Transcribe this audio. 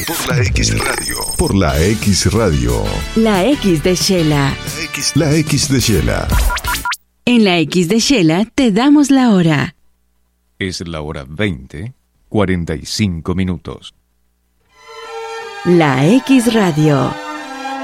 Por la X Radio. Por la X Radio. La X de Shela. La X de Shela. En la X de Shela te damos la hora. Es la hora 20:45. La X Radio.